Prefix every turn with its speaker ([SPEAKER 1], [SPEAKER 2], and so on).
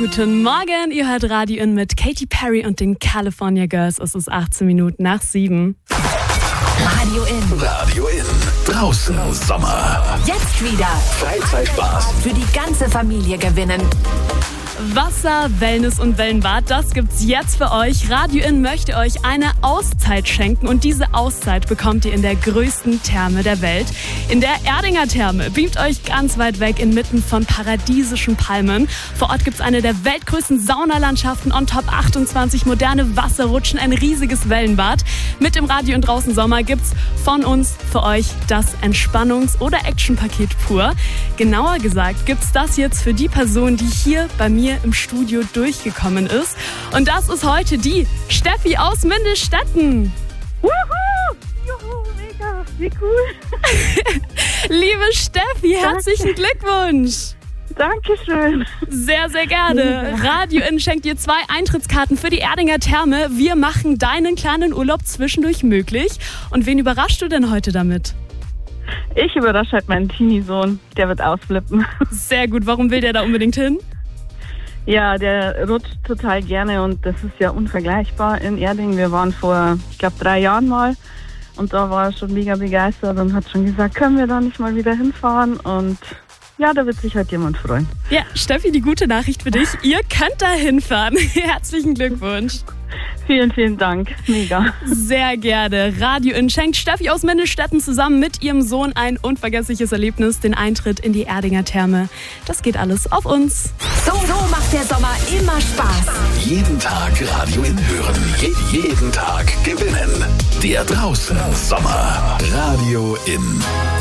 [SPEAKER 1] Guten Morgen, ihr hört Radio In mit Katy Perry und den California Girls. Es ist 18 Minuten nach 7.
[SPEAKER 2] Radio In.
[SPEAKER 3] Radio In. Draußen Sommer.
[SPEAKER 2] Jetzt wieder
[SPEAKER 3] Freizeitspaß.
[SPEAKER 2] für die ganze Familie gewinnen.
[SPEAKER 1] Wasser, Wellness und Wellenbad, das gibt's jetzt für euch. Radio In möchte euch eine Auszeit schenken und diese Auszeit bekommt ihr in der größten Therme der Welt. In der Erdinger Therme beamt euch ganz weit weg inmitten von paradiesischen Palmen. Vor Ort gibt's eine der weltgrößten Saunalandschaften, on top 28 moderne Wasserrutschen, ein riesiges Wellenbad. Mit dem Radio Und Draußen Sommer gibt's von uns für euch das Entspannungs- oder Actionpaket pur. Genauer gesagt gibt's das jetzt für die Person, die hier bei mir im Studio durchgekommen ist. Und das ist heute die Steffi aus Mindestetten.
[SPEAKER 4] Wuhu! Juhu, mega, wie cool.
[SPEAKER 1] Liebe Steffi, herzlichen Glückwunsch.
[SPEAKER 4] Dankeschön.
[SPEAKER 1] Sehr, sehr gerne. Radio In schenkt dir 2 Eintrittskarten für die Erdinger Therme. Wir machen deinen kleinen Urlaub zwischendurch möglich. Und wen überraschst du denn heute damit?
[SPEAKER 4] Ich überrasche halt meinen Teenie-Sohn. Der wird ausflippen.
[SPEAKER 1] Sehr gut. Warum will der da unbedingt hin?
[SPEAKER 4] Ja, der rutscht total gerne und das ist ja unvergleichbar in Erding. Wir waren vor, ich glaube, 3 Jahren mal und da war er schon mega begeistert und hat schon gesagt, können wir da nicht mal wieder hinfahren? Und ja, da wird sich halt jemand freuen.
[SPEAKER 1] Ja, Steffi, die gute Nachricht für dich. Ihr könnt da hinfahren. Herzlichen Glückwunsch.
[SPEAKER 4] Vielen, vielen Dank. Mega.
[SPEAKER 1] Sehr gerne. Radio In schenkt Steffi aus Mindestetten zusammen mit ihrem Sohn ein unvergessliches Erlebnis, den Eintritt in die Erdinger Therme. Das geht alles auf uns.
[SPEAKER 2] So macht der Sommer immer Spaß.
[SPEAKER 3] Jeden Tag Radio In hören. Jeden Tag gewinnen. Der Draußen Sommer. Radio In.